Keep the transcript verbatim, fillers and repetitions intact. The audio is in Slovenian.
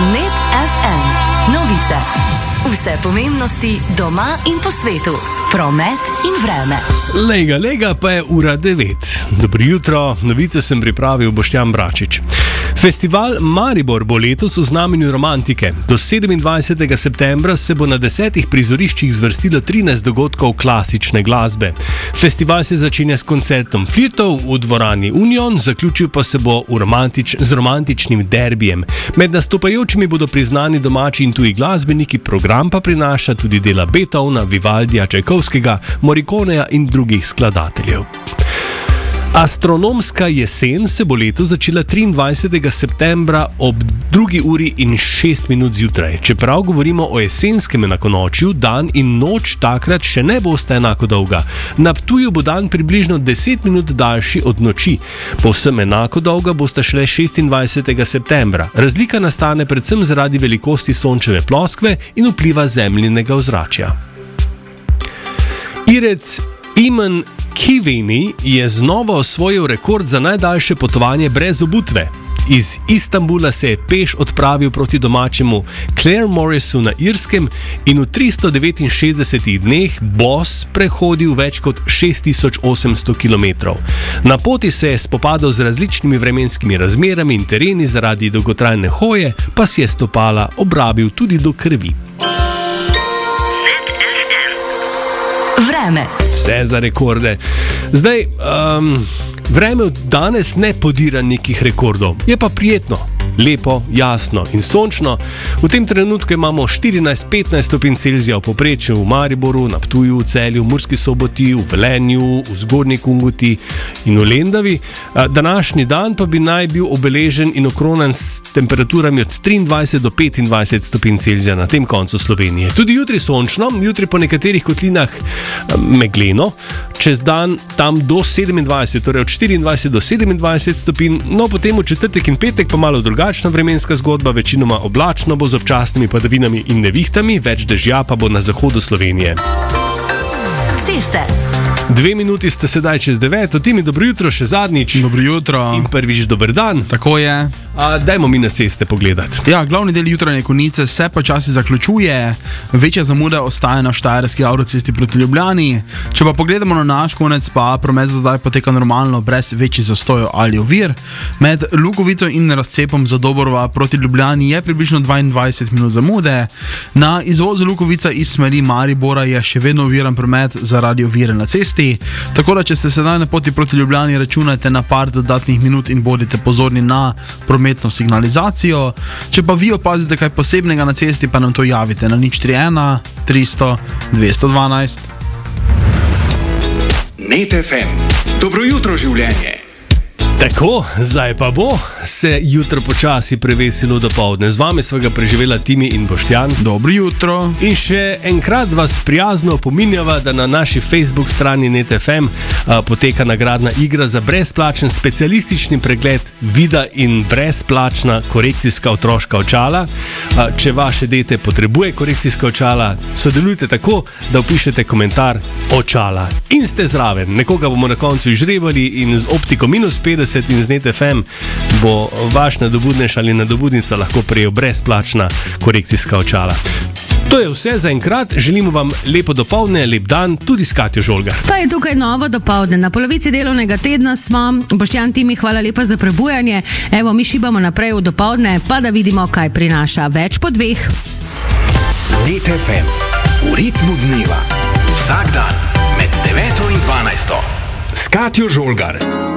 Net ef em. Novice. Vse pomembnosti doma in po svetu. Promet in vreme. Lega, lega pa je ura devet. Dobro jutro, novice sem pripravil Boštjan Bračič. Festival Maribor bo letos v znamenju romantike. Do sedemindvajsetega septembra se bo na desetih prizoriščih zvrstilo trinajst dogodkov klasične glasbe. Festival se začenja s koncertom Flirtov v dvorani Union, zaključil pa se bo v romantič, z romantičnim derbijem. Med nastopajočimi bodo priznani domači in tuji glasbeniki, program pa prinaša tudi dela Beethovna, Vivaldija, Čajkovskega, Morriconeja in drugih skladateljev. Astronomska jesen se bo letos začela triindvajsetega septembra ob drugi uri in šest minut zjutraj. Čeprav govorimo o jesenskem enakonočju, dan in noč takrat še ne bosta enako dolga. Na Ptuju bo dan približno deset minut daljši od noči. Povsem enako dolga bosta šele šestindvajsetega septembra. Razlika nastane predvsem zaradi velikosti sončeve ploskve in vpliva zemljinega ozračja. Irec Iman Kivini je znova osvojil rekord za najdaljše potovanje brez obutve. Iz Istanbula se je peš odpravil proti domačemu Clare Morrisu na Irskem in v tristo devetinšestdesetih dneh bos prehodil več kot šest tisoč osemsto kilometrov. Na poti se je spopadal z različnimi vremenskimi razmerami in tereni, zaradi dolgotrajne hoje pa si je stopala obrabil tudi do krvi. Vreme. Vse za rekorde. Zdaj, um, vreme danes ne podira nekih rekordov. Je pa prijetno, lepo, jasno in sončno. V tem trenutku imamo štirinajst petnajst stopinj Celzija v povprečju v Mariboru, na Ptuju, v Celju, v Murski Soboti, v Velenju, v Zgornji Kungoti in v Lendavi. Današnji dan pa bi naj bil obeležen in okronan s temperaturami od triindvajset do petindvajset stopinj Celzija na tem koncu Slovenije. Tudi jutri sončno, jutri po nekaterih kotlinah megleno, čez dan tam do sedemindvajset, torej od štiriindvajset do sedemindvajset stopinj, no potem v četrtek in petek pa malo drugačna vremenska zgodba, večinoma oblačno bo z občasnimi padavinami in nevihtami, več dežja pa bo na zahodu Slovenije. Ceste. Dve minuti ste sedaj čez devet, Timi, dobro jutro še zadnjič. Dobro jutro. In prvič dober dan. Tako je. A, dajmo mi na ceste pogledati. Ja, glavni del jutranje konice se počasi zaključuje, večja zamuda ostaja na štajerski avtocesti proti Ljubljani. Če pa pogledamo na naš konec, pa promet za zdaj poteka normalno, brez večjih zastojev ali ovir. Med Lukovico in razcepom za Dobrova proti Ljubljani je približno dvaindvajset minut zamude. Na izvozu Lukovica iz smeri Maribora je še vedno oviran promet zaradi ovire na cesti. Tako da, če ste sedaj na poti proti Ljubljani, računajte na par dodatnih minut in bodite pozorni na prometno signalizacijo. Če pa vi opazite kaj posebnega na cesti, pa nam to javite na nič tri ena tristo dvesto dvanajst. Net ef em. Dobro jutro, življenje. Tako, zdaj pa bo se jutro počasi prevesilo do povdne. Z vami sva ga preživela Timi in Boštjan. Dobro jutro. In še enkrat vas prijazno opominjava, da na naši Facebook strani Net ef em a, poteka nagradna igra za brezplačen specialistični pregled vida in brezplačna korekcijska otroška očala. A, če vaše dete potrebuje korekcijska očala, sodelujte tako, da vpišete komentar očala. In ste zraven. Nekoga bomo na koncu izžrebali in z optiko minus petdeset in z Net ef em bo vaš nadobudnež ali nadobudnica lahko prejel brezplačna korekcijska očala. To je vse za enkrat, želimo vam lepo dopoldne, lep dan, tudi s Katjo Žolgar. Pa je tukaj novo dopoldne, na polovici delovnega tedna smo. Boštjan, Timi, hvala lepa za prebujanje. Evo, mi šibamo naprej v dopoldne, pa da vidimo, kaj prinaša več po dveh. Net ef em. V ritmu dneva. Vsak dan med deveto in dvanajsto. S Katjo Žolgar.